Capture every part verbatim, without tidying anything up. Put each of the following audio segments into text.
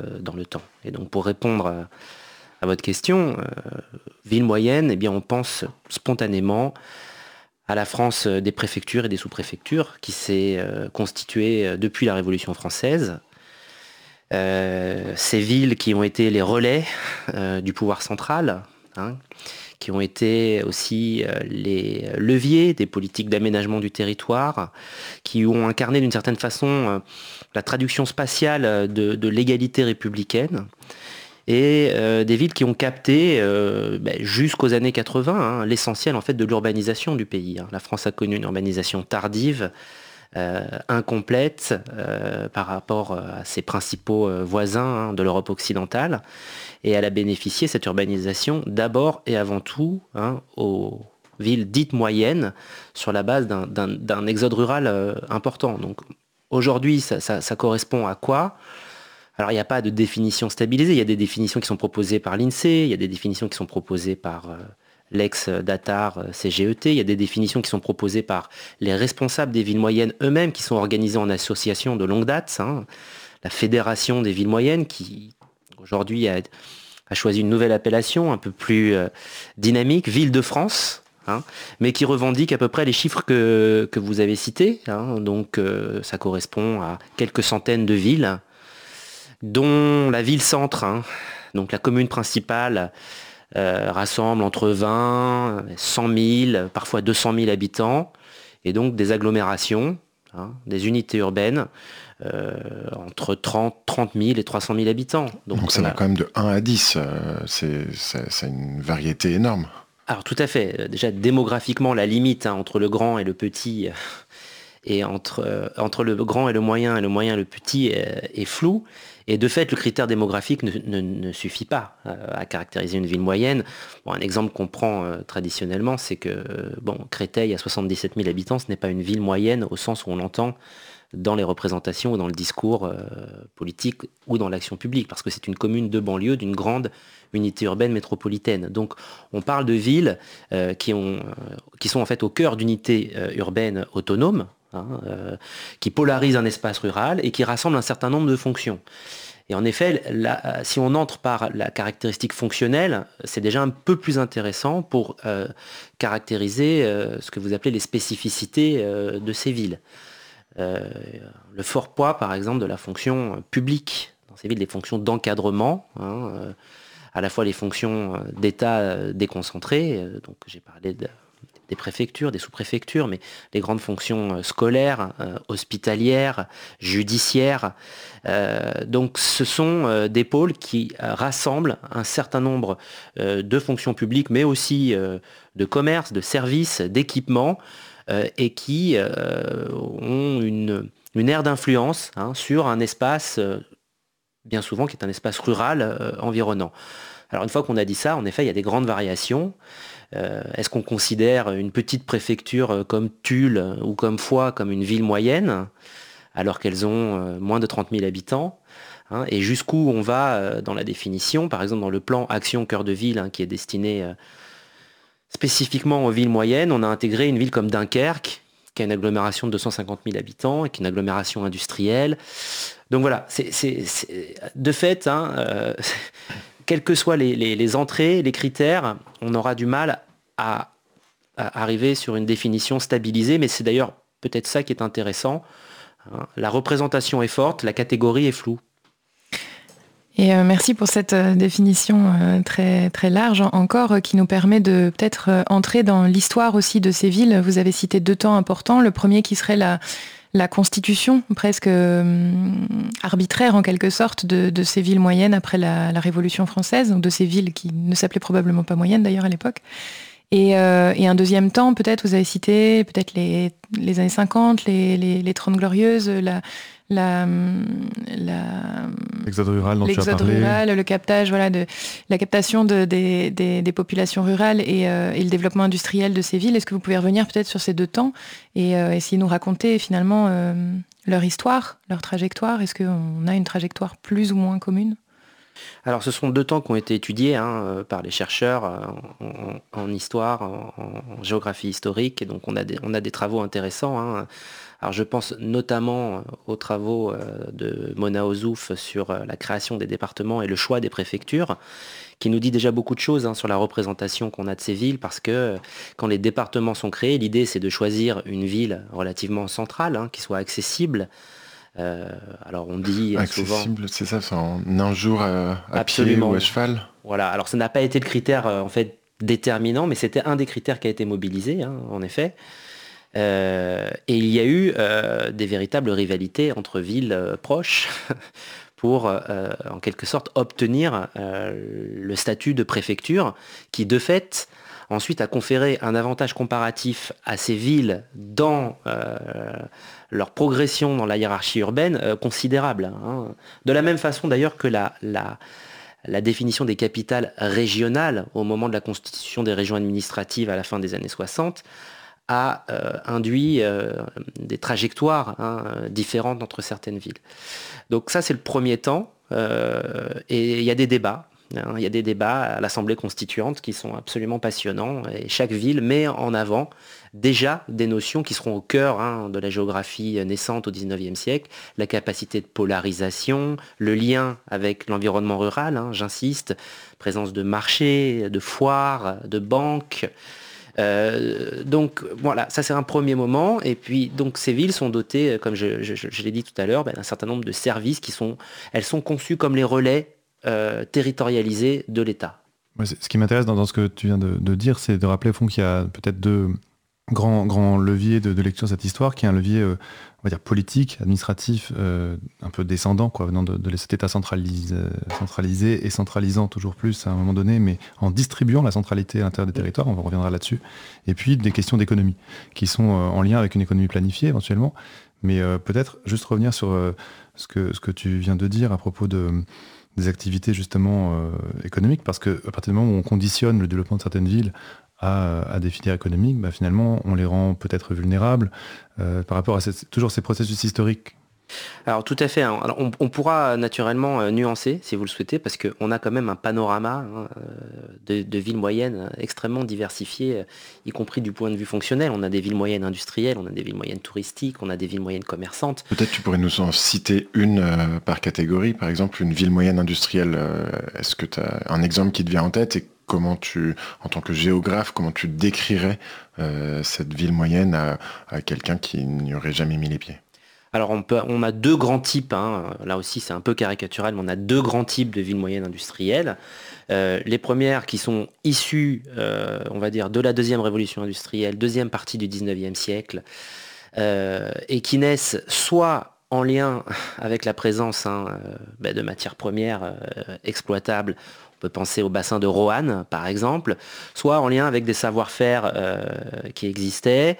dans le temps. Et donc pour répondre à, à votre question, euh, ville moyenne, eh bien on pense spontanément à la France des préfectures et des sous-préfectures qui s'est euh, constituée depuis la Révolution française. Euh, ces villes qui ont été les relais euh, du pouvoir central, hein, qui ont été aussi euh, les leviers des politiques d'aménagement du territoire, qui ont incarné d'une certaine façon euh, la traduction spatiale de, de l'égalité républicaine, et euh, des villes qui ont capté euh, ben, jusqu'aux années quatre-vingts hein, l'essentiel en fait de l'urbanisation du pays. Hein. La France a connu une urbanisation tardive, euh, incomplète euh, par rapport à ses principaux euh, voisins hein, de l'Europe occidentale, et elle a bénéficié, cette urbanisation, d'abord et avant tout hein, aux villes dites moyennes, sur la base d'un, d'un, d'un exode rural euh, important. Donc aujourd'hui, ça, ça, ça correspond à quoi ? Alors il n'y a pas de définition stabilisée, il y a des définitions qui sont proposées par l'INSEE, il y a des définitions qui sont proposées par euh, l'ex-Datar euh, C G E T, il y a des définitions qui sont proposées par les responsables des villes moyennes eux-mêmes, qui sont organisés en association de longue date, hein, la Fédération des villes moyennes, qui aujourd'hui a, a choisi une nouvelle appellation un peu plus euh, dynamique, Ville de France, hein, mais qui revendique à peu près les chiffres que, que vous avez cités, hein, donc euh, ça correspond à quelques centaines de villes, dont la ville-centre, hein, donc la commune principale, euh, rassemble entre vingt, cent mille, parfois deux cent mille habitants, et donc des agglomérations, hein, des unités urbaines, euh, entre trente, trente mille et trois cent mille habitants. Donc, donc ça va a... quand même de un à dix, euh, c'est, c'est, c'est une variété énorme. Alors tout à fait, déjà démographiquement, la limite hein, entre le grand et le petit, et entre, euh, entre le grand et le moyen, et le moyen et le petit est, est floue. Et de fait, le critère démographique ne, ne, ne suffit pas euh, à caractériser une ville moyenne. Bon, un exemple qu'on prend euh, traditionnellement, c'est que euh, bon, Créteil a soixante-dix-sept mille habitants, ce n'est pas une ville moyenne au sens où on l'entend dans les représentations ou dans le discours euh, politique ou dans l'action publique, parce que c'est une commune de banlieue d'une grande unité urbaine métropolitaine. Donc on parle de villes euh, qui, ont, euh, qui sont en fait au cœur d'unités euh, urbaines autonomes, Hein, euh, qui polarise un espace rural et qui rassemble un certain nombre de fonctions. Et en effet, là, si on entre par la caractéristique fonctionnelle, c'est déjà un peu plus intéressant pour euh, caractériser euh, ce que vous appelez les spécificités euh, de ces villes. Euh, le fort poids, par exemple, de la fonction publique. Dans ces villes, les fonctions d'encadrement, hein, euh, à la fois les fonctions d'État déconcentrées, euh, donc j'ai parlé de des préfectures, des sous-préfectures, mais les grandes fonctions scolaires, euh, hospitalières, judiciaires. Euh, donc ce sont euh, des pôles qui euh, rassemblent un certain nombre euh, de fonctions publiques, mais aussi euh, de commerce, de services, d'équipements, euh, et qui euh, ont une, une aire d'influence hein, sur un espace, euh, bien souvent, qui est un espace rural euh, environnant. Alors une fois qu'on a dit ça, en effet, il y a des grandes variations. Euh, est-ce qu'on considère une petite préfecture comme Tulle ou comme Foix comme une ville moyenne, alors qu'elles ont euh, moins de trente mille habitants hein, et jusqu'où on va euh, dans la définition, par exemple dans le plan Action Cœur de Ville, hein, qui est destiné euh, spécifiquement aux villes moyennes, on a intégré une ville comme Dunkerque, qui a une agglomération de deux cent cinquante mille habitants et qui est une agglomération industrielle. Donc voilà, c'est, c'est, c'est de fait... Hein, euh, quelles que soient les, les, les entrées, les critères, on aura du mal à, à arriver sur une définition stabilisée, mais c'est d'ailleurs peut-être ça qui est intéressant. Hein. La représentation est forte, la catégorie est floue. Et euh, merci pour cette euh, définition euh, très, très large encore, euh, qui nous permet de peut-être euh, entrer dans l'histoire aussi de ces villes. Vous avez cité deux temps importants. Le premier qui serait la... la constitution presque euh, arbitraire en quelque sorte de, de ces villes moyennes après la, la Révolution française, donc de ces villes qui ne s'appelaient probablement pas moyennes d'ailleurs à l'époque. Et, euh, et un deuxième temps, peut-être, vous avez cité peut-être les, les années cinquante, les, les, les trente glorieuses, la, la, la, l'exode rural dont l'exode tu as parlé. rural, le captage, voilà, de, la captation de, des, des, des populations rurales et, euh, et le développement industriel de ces villes. Est-ce que vous pouvez revenir peut-être sur ces deux temps et euh, essayer de nous raconter finalement euh, leur histoire, leur trajectoire ? Est-ce qu'on a une trajectoire plus ou moins commune ? Alors ce sont deux temps qui ont été étudiés hein, par les chercheurs en, en, en histoire, en, en géographie historique, et donc on a des, on a des travaux intéressants. Hein. Alors je pense notamment aux travaux de Mona Ozouf sur la création des départements et le choix des préfectures, qui nous dit déjà beaucoup de choses hein, sur la représentation qu'on a de ces villes, parce que quand les départements sont créés, l'idée c'est de choisir une ville relativement centrale, hein, qui soit accessible. Euh, alors on dit accessible, souvent... c'est ça, c'est en un jour à, à Absolument. pied ou à cheval. Voilà, alors ça n'a pas été le critère euh, en fait déterminant, mais c'était un des critères qui a été mobilisé, hein, en effet. Euh, et il y a eu euh, des véritables rivalités entre villes euh, proches pour, euh, en quelque sorte, obtenir euh, le statut de préfecture, qui de fait ensuite a conféré un avantage comparatif à ces villes dans euh, leur progression dans la hiérarchie urbaine euh, considérable. Hein. De la même façon d'ailleurs que la, la, la définition des capitales régionales au moment de la constitution des régions administratives à la fin des années soixante a euh, induit euh, des trajectoires hein, différentes entre certaines villes. Donc ça c'est le premier temps, euh, et il y a des débats. Hein, il y a des débats à l'Assemblée constituante qui sont absolument passionnants, et chaque ville met en avant déjà des notions qui seront au cœur hein, de la géographie naissante au dix-neuvième siècle, la capacité de polarisation, le lien avec l'environnement rural, hein, j'insiste, présence de marchés, de foires, de banques. Euh, donc voilà, ça c'est un premier moment. Et puis donc ces villes sont dotées, comme je, je, je l'ai dit tout à l'heure, ben, d'un certain nombre de services qui sont, elles sont conçues comme les relais euh, territorialisés de l'État. Ouais, ce qui m'intéresse dans, dans ce que tu viens de, de dire, c'est de rappeler au fond qu'il y a peut-être deux grands, grands leviers de, de lecture de cette histoire, qui est un levier euh, on va dire politique, administratif, euh, un peu descendant, quoi, venant de, de cet État centralisé, centralisé et centralisant toujours plus à un moment donné, mais en distribuant la centralité à l'intérieur des territoires, on reviendra là-dessus. Et puis des questions d'économie, qui sont euh, en lien avec une économie planifiée éventuellement, mais euh, peut-être juste revenir sur euh, ce, que, ce que tu viens de dire à propos de, des activités justement euh, économiques, parce qu'à partir du moment où on conditionne le développement de certaines villes À, à des filières économiques, bah finalement, on les rend peut-être vulnérables euh, par rapport à cette, toujours ces processus historiques. Alors tout à fait, hein. Alors, on, on pourra naturellement euh, nuancer si vous le souhaitez, parce qu'on a quand même un panorama hein, de, de villes moyennes extrêmement diversifiées, y compris du point de vue fonctionnel. On a des villes moyennes industrielles, on a des villes moyennes touristiques, on a des villes moyennes commerçantes. Peut-être tu pourrais nous en citer une euh, par catégorie, par exemple une ville moyenne industrielle. Euh, est-ce que tu as un exemple qui te vient en tête et comment tu, en tant que géographe, comment tu décrirais euh, cette ville moyenne à, à quelqu'un qui n'y aurait jamais mis les pieds ? Alors on, peut, on a deux grands types, hein. Là aussi c'est un peu caricatural, mais on a deux grands types de villes moyennes industrielles. Euh, les premières qui sont issues, euh, on va dire, de la deuxième révolution industrielle, deuxième partie du dix-neuvième siècle, euh, et qui naissent soit en lien avec la présence hein, euh, bah, de matières premières euh, exploitables. On peut penser au bassin de Roanne, par exemple, soit en lien avec des savoir-faire euh, qui existaient.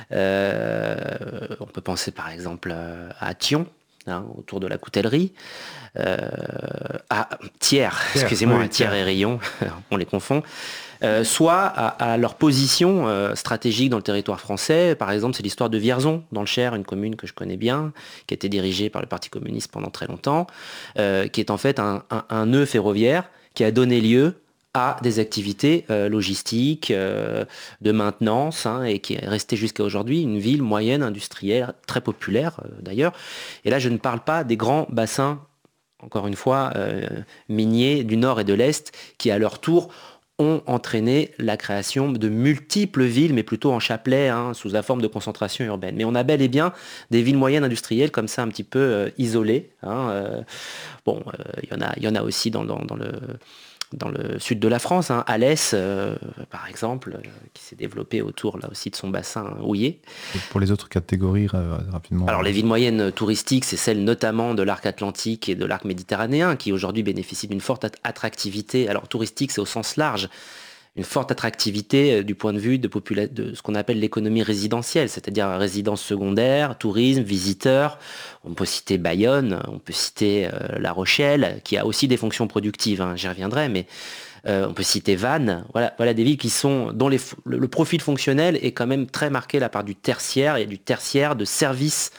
Euh, on peut penser, par exemple, à Thion, hein, autour de la coutellerie. Euh, à Thiers, excusez-moi, oui, à Thiers et Rion, on les confond. Euh, soit à, à leur position euh, stratégique dans le territoire français. Par exemple, c'est l'histoire de Vierzon, dans le Cher, une commune que je connais bien, qui a été dirigée par le Parti communiste pendant très longtemps, euh, qui est en fait un, un, un nœud ferroviaire qui a donné lieu à des activités euh, logistiques, euh, de maintenance, hein, et qui est restée jusqu'à aujourd'hui une ville moyenne, industrielle, très populaire euh, d'ailleurs. Et là, je ne parle pas des grands bassins, encore une fois, euh, miniers du nord et de l'est, qui à leur tour ont entraîné la création de multiples villes, mais plutôt en chapelet, hein, sous la forme de concentration urbaine. Mais on a bel et bien des villes moyennes industrielles comme ça, un petit peu euh, isolées. Hein, euh, bon, il euh, y en a, il y en a aussi dans, dans, dans le dans le sud de la France, hein, Alès, euh, par exemple, euh, qui s'est développé autour là aussi de son bassin houillé. Et pour les autres catégories, euh, rapidement. Alors les villes moyennes touristiques, c'est celles notamment de l'arc atlantique et de l'arc méditerranéen, qui aujourd'hui bénéficient d'une forte attractivité. Alors touristique, c'est au sens large. Une forte attractivité du point de vue de, popula- de ce qu'on appelle l'économie résidentielle, c'est-à-dire résidence secondaire, tourisme, visiteurs. On peut citer Bayonne, on peut citer euh, La Rochelle, qui a aussi des fonctions productives, hein, j'y reviendrai, mais euh, on peut citer Vannes. Voilà, voilà des villes qui sont, dont les, le, le profil fonctionnel est quand même très marqué là, par du tertiaire, et du tertiaire de services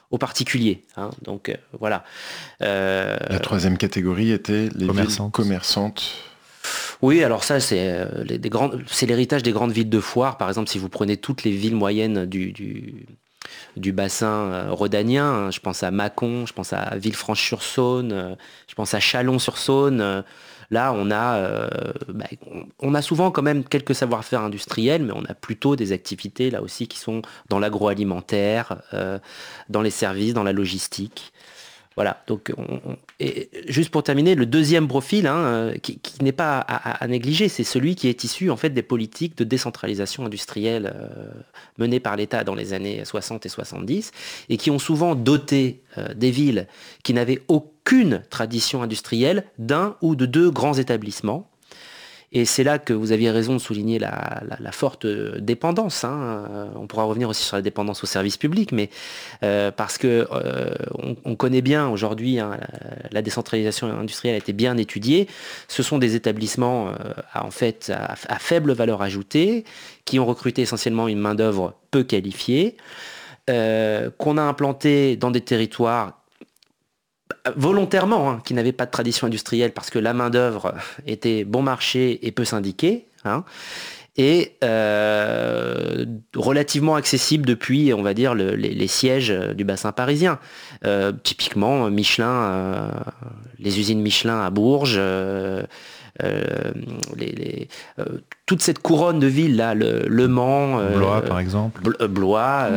aux particuliers. Hein, donc euh, voilà. Euh, La troisième catégorie était les villes commerçantes. Oui, alors ça, c'est, euh, les, des grandes, c'est l'héritage des grandes villes de foire. Par exemple, si vous prenez toutes les villes moyennes du, du, du bassin euh, rhodanien, hein, je pense à Mâcon, je pense à Villefranche-sur-Saône, euh, je pense à Chalon-sur-Saône. Euh, là, on a, euh, bah, on, on a souvent quand même quelques savoir-faire industriels, mais on a plutôt des activités là aussi qui sont dans l'agroalimentaire, euh, dans les services, dans la logistique. Voilà, donc on, on, et juste pour terminer, le deuxième profil hein, qui, qui n'est pas à, à, à négliger, c'est celui qui est issu en fait des politiques de décentralisation industrielle euh, menées par l'État dans les années soixante et soixante-dix et qui ont souvent doté euh, des villes qui n'avaient aucune tradition industrielle d'un ou de deux grands établissements. Et c'est là que vous aviez raison de souligner la, la, la forte dépendance. Hein. On pourra revenir aussi sur la dépendance au service public, mais euh, parce que euh, on, on connaît bien aujourd'hui, hein, la, la décentralisation industrielle a été bien étudiée. Ce sont des établissements euh, à, en fait à, à faible valeur ajoutée, qui ont recruté essentiellement une main d'œuvre peu qualifiée, euh, qu'on a implanté dans des territoires volontairement, hein, qui n'avaient pas de tradition industrielle parce que la main-d'œuvre était bon marché et peu syndiquée, hein, et euh, relativement accessible depuis, on va dire, le, les, les sièges du bassin parisien. Euh, typiquement, Michelin, euh, les usines Michelin à Bourges, euh, euh, les, les, euh, toute cette couronne de villes, là, le, le Mans, euh, Blois par exemple, Blois.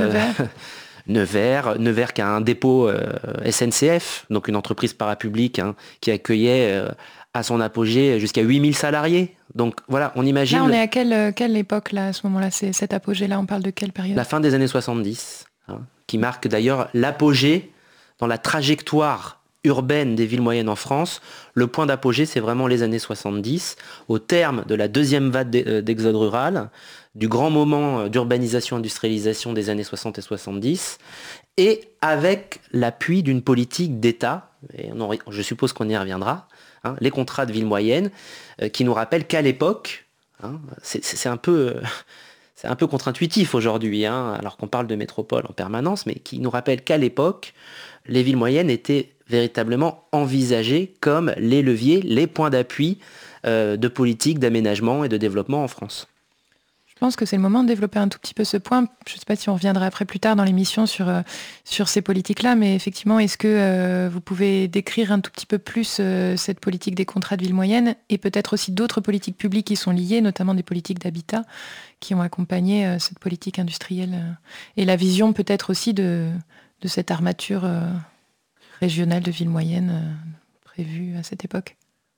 Nevers, Nevers qui a un dépôt euh, S N C F, donc une entreprise parapublique hein, qui accueillait euh, à son apogée jusqu'à huit mille salariés. Donc voilà, on imagine... Là, on est à quelle, quelle époque là, à ce moment-là, c'est cet apogée-là, on parle de quelle période ? La fin des années soixante-dix, hein, qui marque d'ailleurs l'apogée dans la trajectoire urbaine des villes moyennes en France. Le point d'apogée, c'est vraiment les années soixante-dix, au terme de la deuxième vague d'exode rural, du grand moment d'urbanisation, industrialisation des années soixante et soixante-dix, et avec l'appui d'une politique d'État, et on en, je suppose qu'on y reviendra, hein, les contrats de ville moyenne, euh, qui nous rappellent qu'à l'époque, hein, c'est, c'est, un peu, euh, c'est un peu contre-intuitif aujourd'hui, hein, alors qu'on parle de métropole en permanence, mais qui nous rappellent qu'à l'époque, les villes moyennes étaient véritablement envisagées comme les leviers, les points d'appui euh, de politique d'aménagement et de développement en France. Je pense que c'est le moment de développer un tout petit peu ce point. Je ne sais pas si on reviendra après plus tard dans l'émission sur, euh, sur ces politiques-là, mais effectivement, est-ce que euh, vous pouvez décrire un tout petit peu plus euh, cette politique des contrats de ville moyenne et peut-être aussi d'autres politiques publiques qui sont liées, notamment des politiques d'habitat qui ont accompagné euh, cette politique industrielle euh, et la vision peut-être aussi de, de cette armature euh, régionale de ville moyenne euh, prévue à cette époque ?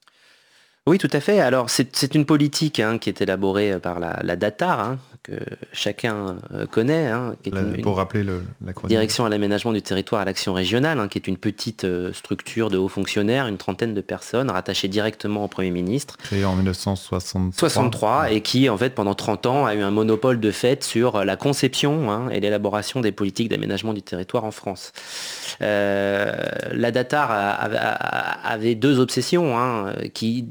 Oui, tout à fait. Alors, c'est, c'est une politique hein, qui est élaborée par la, la DATAR, hein, que chacun euh, connaît. Hein, qui est la, une, pour rappeler le, la Direction à l'aménagement du territoire et à l'action régionale, hein, qui est une petite euh, structure de hauts fonctionnaires, une trentaine de personnes, rattachées directement au Premier ministre. Créée en dix-neuf cent soixante-trois. soixante-trois, ouais. Et qui, en fait, pendant trente ans, a eu un monopole de fait sur la conception hein, et l'élaboration des politiques d'aménagement du territoire en France. Euh, la DATAR a, a, a, avait deux obsessions hein, qui...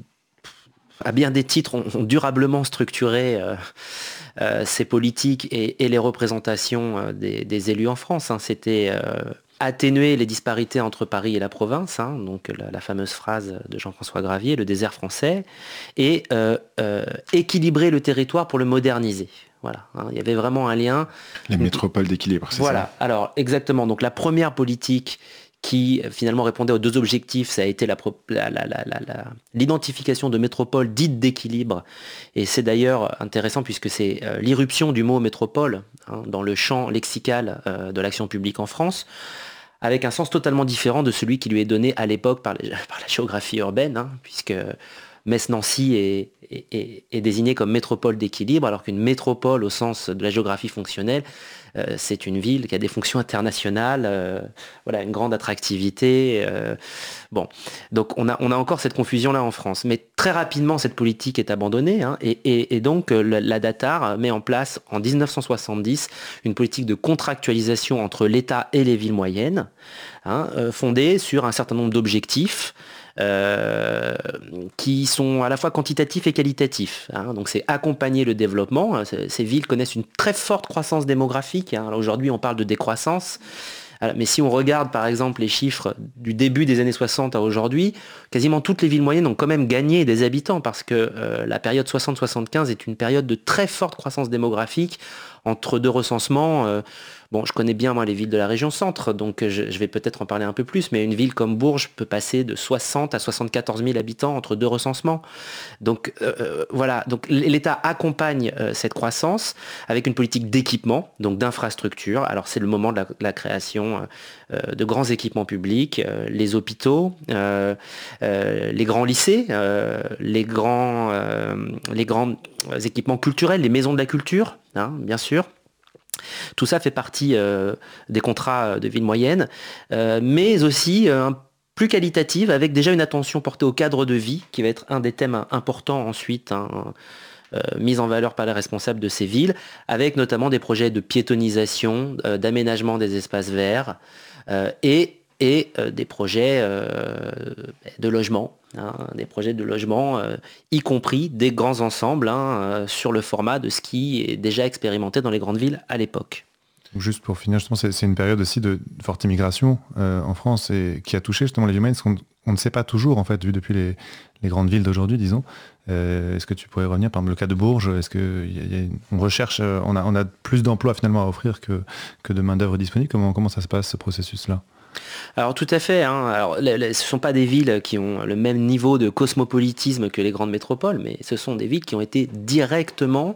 à bien des titres, ont, ont durablement structuré euh, euh, ces politiques et, et les représentations euh, des, des élus en France. Hein. C'était euh, atténuer les disparités entre Paris et la province, hein, donc la, la fameuse phrase de Jean-François Gravier, le désert français, et euh, euh, équilibrer le territoire pour le moderniser. Voilà, hein, il y avait vraiment un lien. Les métropoles d'équilibre, c'est voilà. ça. Voilà, alors exactement. Donc la première politique qui finalement répondait aux deux objectifs, ça a été la, la, la, la, la, l'identification de métropoles dites d'équilibre. Et c'est d'ailleurs intéressant puisque c'est euh, l'irruption du mot métropole hein, dans le champ lexical euh, de l'action publique en France, avec un sens totalement différent de celui qui lui est donné à l'époque par, les, par la géographie urbaine, hein, puisque Metz-Nancy est, est, est, est désignée comme métropole d'équilibre, alors qu'une métropole au sens de la géographie fonctionnelle, Euh, c'est une ville qui a des fonctions internationales, euh, voilà, une grande attractivité. Euh, bon, donc on a, on a encore cette confusion-là en France. Mais très rapidement, cette politique est abandonnée hein, et, et, et donc euh, la, la DATAR met en place en dix-neuf cent soixante-dix une politique de contractualisation entre l'État et les villes moyennes, hein, euh, fondée sur un certain nombre d'objectifs Euh, qui sont à la fois quantitatifs et qualitatifs. Hein. Donc c'est accompagner le développement. Ces villes connaissent une très forte croissance démographique. Hein. Aujourd'hui, on parle de décroissance. Alors, mais si on regarde par exemple les chiffres du début des années soixante à aujourd'hui, quasiment toutes les villes moyennes ont quand même gagné des habitants parce que euh, la période soixante soixante-quinze est une période de très forte croissance démographique entre deux recensements. Euh, bon, je connais bien moi les villes de la région centre, donc je, je vais peut-être en parler un peu plus, mais une ville comme Bourges peut passer de soixante à soixante-quatorze mille habitants entre deux recensements. Donc euh, voilà, donc l'État accompagne euh, cette croissance avec une politique d'équipement, donc d'infrastructure. Alors c'est le moment de la, de la création euh, de grands équipements publics, euh, les hôpitaux, euh, euh, les grands lycées, euh, les grands, euh, les grands équipements culturels, les maisons de la culture, hein, bien sûr. Tout ça fait partie euh, des contrats de ville moyenne, euh, mais aussi euh, plus qualitative, avec déjà une attention portée au cadre de vie, qui va être un des thèmes importants ensuite, hein, euh, mis en valeur par les responsables de ces villes, avec notamment des projets de piétonisation, euh, d'aménagement des espaces verts, euh, et, et euh, des projets euh, de logement. Hein, des projets de logement, euh, y compris des grands ensembles, hein, euh, sur le format de ce qui est déjà expérimenté dans les grandes villes à l'époque. Juste pour finir, justement, c'est, c'est une période aussi de forte immigration euh, en France et qui a touché justement les villes moyennes, parce qu'on on ne sait pas toujours, en fait, vu depuis les, les grandes villes d'aujourd'hui, disons. Euh, est-ce que tu pourrais revenir, par exemple, le cas de Bourges, est-ce qu'on recherche, on a, on a plus d'emplois finalement à offrir que, que de main-d'œuvre disponible? Comment, comment ça se passe, ce processus-là? Alors tout à fait, hein. Alors, ce ne sont pas des villes qui ont le même niveau de cosmopolitisme que les grandes métropoles, mais ce sont des villes qui ont été directement,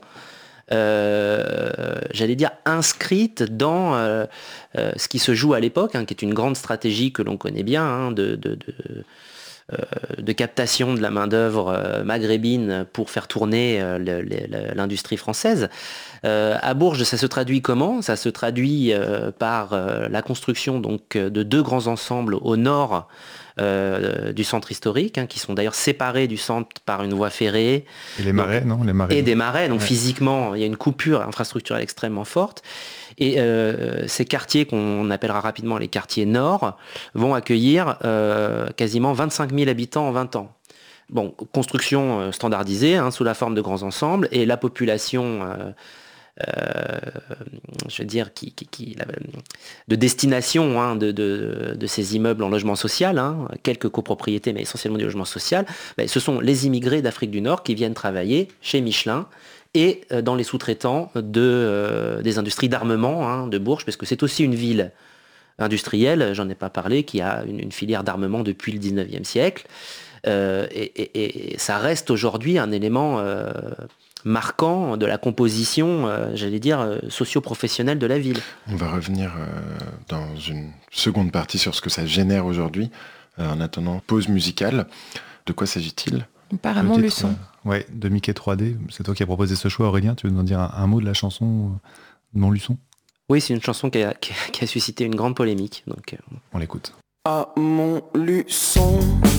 euh, j'allais dire, inscrites dans euh, euh, ce qui se joue à l'époque, hein, qui est une grande stratégie que l'on connaît bien, hein, de, de, de, euh, de captation de la main-d'œuvre euh, maghrébine pour faire tourner euh, le, le, l'industrie française. Euh, à Bourges, ça se traduit comment? Ça se traduit euh, par euh, la construction donc, de deux grands ensembles au nord euh, du centre historique, hein, qui sont d'ailleurs séparés du centre par une voie ferrée. Et les marais, donc, non les marais, Et des marais, donc ouais. Physiquement, il y a une coupure infrastructurelle extrêmement forte. Et euh, ces quartiers qu'on appellera rapidement les quartiers nord vont accueillir euh, quasiment vingt-cinq mille habitants en vingt ans. Bon, construction standardisée, hein, sous la forme de grands ensembles, et la population... Euh, Euh, je veux dire, qui, qui, qui, la, de destination, hein, de, de, de ces immeubles en logement social, hein, quelques copropriétés, mais essentiellement du logement social, ben, ce sont les immigrés d'Afrique du Nord qui viennent travailler chez Michelin et euh, dans les sous-traitants de, euh, des industries d'armement, hein, de Bourges, parce que c'est aussi une ville industrielle, j'en ai pas parlé, qui a une, une filière d'armement depuis le dix-neuvième siècle, euh, et, et, et ça reste aujourd'hui un élément... Euh, marquant de la composition, euh, j'allais dire, euh, socio-professionnelle de la ville. On va revenir euh, dans une seconde partie sur ce que ça génère aujourd'hui. Euh, en attendant, pause musicale. De quoi s'agit-il? Par à Montluçon. Euh, ouais, de Mickey trois D. C'est toi qui as proposé ce choix, Aurélien. Tu veux nous en dire un, un mot de la chanson euh, de Montluçon? Oui, c'est une chanson qui a, qui a, qui a suscité une grande polémique. Donc, euh... on l'écoute. À Montluçon,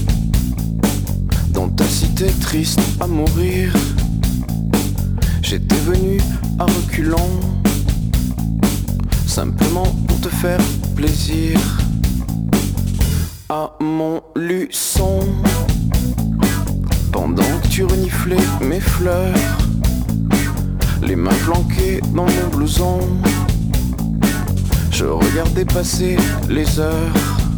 dans ta cité triste à mourir, j'étais venu à reculons, simplement pour te faire plaisir. À Montluçon, pendant que tu reniflais mes fleurs, les mains planquées dans mon blouson, je regardais passer les heures.